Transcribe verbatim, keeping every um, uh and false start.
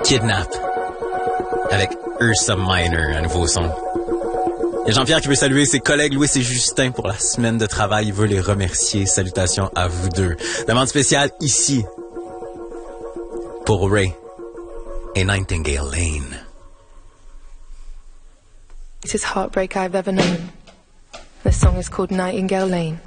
Kidnap avec Ursa Minor, un nouveau son. Il y a Jean-Pierre qui veut saluer ses collègues Louis et Justin pour la semaine de travail. Il veut les remercier. Salutations à vous deux. Demande spéciale ici pour Ray et Nightingale Lane. This is heartbreak I've ever known. The song is called Nightingale Lane.